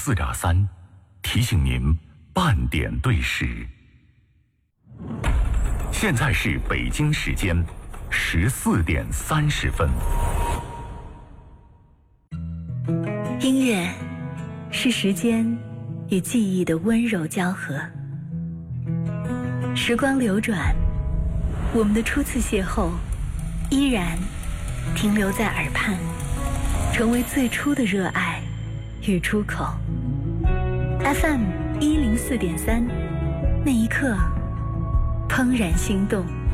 104.3，提醒您半点对时。现在是北京时间14点30分。 音乐是时间与记忆的温柔交合。时光流转，我们的初次邂逅依然停留在耳畔，成为最初的热爱与出口。FM 104.3，那一刻怦然心动。